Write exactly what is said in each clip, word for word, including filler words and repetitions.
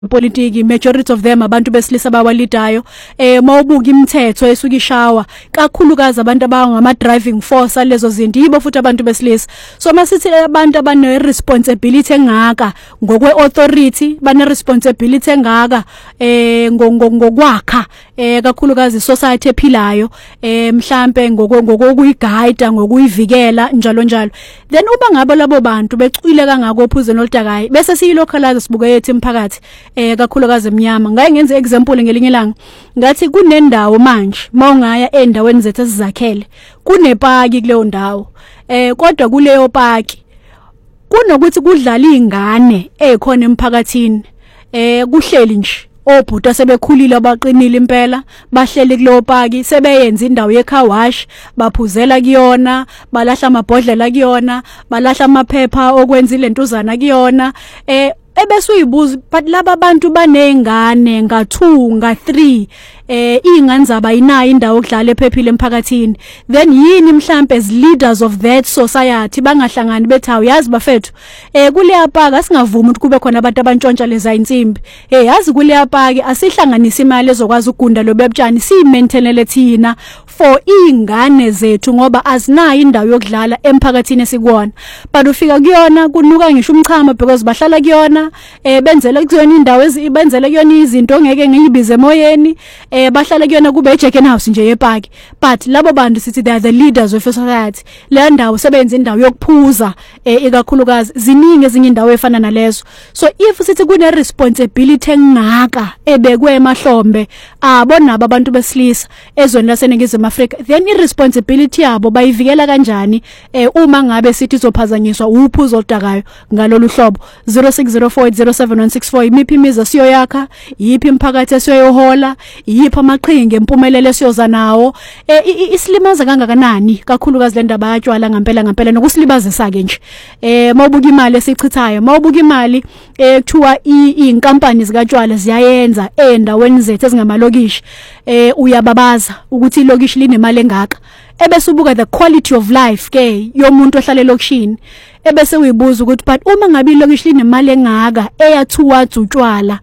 politiki majority of them abantu besilisa abawalidayo eh mawubuka imithetho esuka ishawa kakhulukazi abantu abangama driving force alezo zinto yibo futhi abantu besilisa so masithi abantu abane responsibility engaka ngokwe authority bane responsibility engaka eh ngokwakha eh kakhulukazi society ephilayo eh mhlambe ngokuyiguide ngokuyivikela njalo njalo then uma ngabe labo bantu becwile kangako ophuzeni oludakayi bese siyilocalize sibuke yethi imphakathi eh kakhulukazi emnyama ngaye ngenze example ngelinye ilanga ngathi kunendawo manje mawungaya endaweni zethu esizakhele kunepaki kuleyo ndawo eh kodwa kuleyo paki kunokuthi kudlala izingane ekhona emphakathini eh kuhleli nje obhuta sebekhulile abaqinile impela bahleli kuleyo paki sebeyenza indawo yecar wash baphuzela kuyona balahla amabhodlela kuyona balahla amaphepha okwenza ilentuzana kuyona eh ebese uyibuza but laba bantu banengane nga two nga three eh ingane zaba inayo indawo okudlala ephephile emphakathini then yini mhlambe as leaders of that society bangahlangani bethi awuyazi bafethu eh kule yapaka asingavumi ukuthi kube khona abantu abantshontsha leza insimbi eh yazi kule yapaka asihlanganisa imali ezokwazi ukugunda lobebutshani si maintainele thina for ingane zethu ngoba azinayo indawo yokudlala emphakathini esikuona but ufika kuyona kunuka ngisho umchamo because bahlala kuyona eh benzele kuyona indawo ezibenzele kuyona izinto ngeke ngiyibize emoyeni eh bahlala kuyona kube eJacken House nje yepaki but labo bantu sithi they are the leaders of society le ndawo sebenza indawo yokuphuza eh ikakhulukazi ziningi ezinye indawo efana nalezo so if sithi kune responsibility engaka ebekwe emahlombe abona abantu besilisa ezweni laseNingizimu Afrika then irresponsibility yabo bayivikela kanjani eh uma ngabe sithi izophazanyiswa uphuzo oludakayo ngalolu hlobo zero six zero four eight zero seven one six four imiphi imiza siyo yakha yipi imphakathi esiyohola yipi amaqhinga empumelelo esiyoza nawo eh isilimaza kangakanani kakhulukazi le ndaba yatshwala ngempela ngempela nokusilibazisa ke nje eh mawubuka imali esichithayo mawubuka imali ekuthiwa inkampani zikatshwala ziyayenza endaweni zethu ezingamalokishi eh uyababaza ukuthi ilokishi linemali engaka ebese ubuka the quality of life ke yomuntu ohlala elokishini ebese uyibuza ukuthi but uma ngabe ilokishi linemali engaka eyathuwa utshwala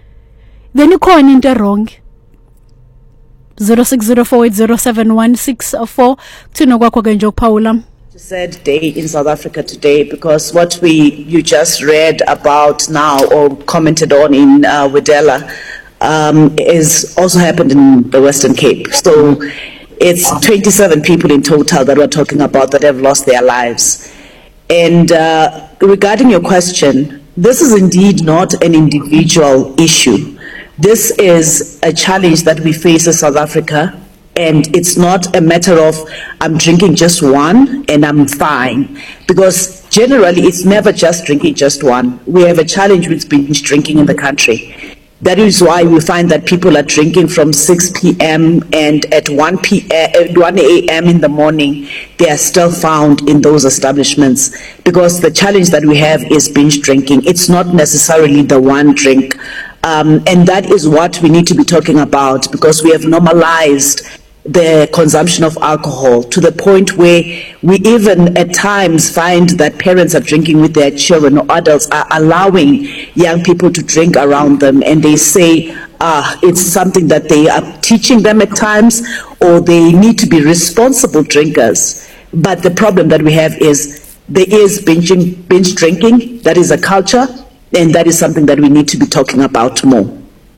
then ikhona into wrong zero six zero four eight zero seven one six four thina kwakho ke nje ukuphawula sad day in South Africa today because what we you just read about now or commented on in uh, Wedela um, is also happened in the Western Cape. So it's twenty-seven people in total that we're talking about that have lost their lives. And uh, regarding your question, this is indeed not an individual issue. This is a challenge that we face as South Africa. And it's not a matter of I'm drinking just one and I'm fine. Because generally it's never just drinking just one. We have a challenge with binge drinking in the country. That is why we find that people are drinking from six p m and at one a m in the morning, they are still found in those establishments. Because the challenge that we have is binge drinking. It's not necessarily the one drink. Um, and that is what we need to be talking about because we have normalized the consumption of alcohol to the point where we even at times find that parents are drinking with their children or adults are allowing young people to drink around them and they say uh, it's something that they are teaching them at times or they need to be responsible drinkers. But the problem that we have is there is binging, binge drinking, that is a culture, and that is something that we need to be talking about more.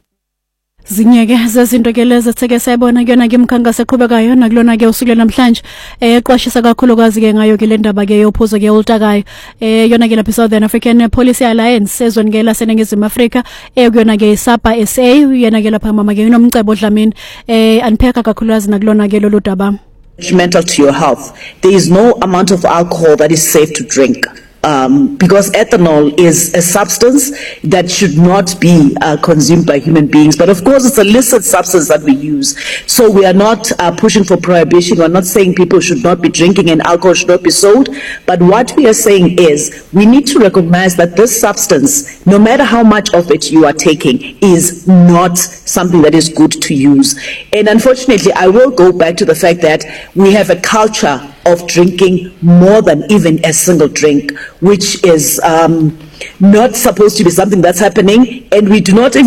Zinyeke zezinto ke lezi theke sayibona kuyona ke imkhankaso eqhubekayo nakulona ke usuku namhlanje eh qwashisa kakhulukazi ke ngayo ke le ndaba ke yophuzo ke olutakayo eh yona ke lapha Southern African Policy Alliance ezweni ke laseNingizimu Afrika eh kuyona ke SAPA S A yena ke lapha mama ke unomcebo Dlamini eh anpheka kakhulukazi nakulona ke lolu daba detrimental to your health. There is no amount of alcohol that is safe to drink. Um, because ethanol is a substance that should not be uh, consumed by human beings. But of course, it's a illicit substance that we use. So we are not uh, pushing for prohibition. We're not saying people should not be drinking and alcohol should not be sold. But what we are saying is we need to recognize that this substance, no matter how much of it you are taking, is not something that is good to use. And unfortunately, I will go back to the fact that we have a culture of drinking more than even a single drink, which is um, not supposed to be something that's happening, and we do not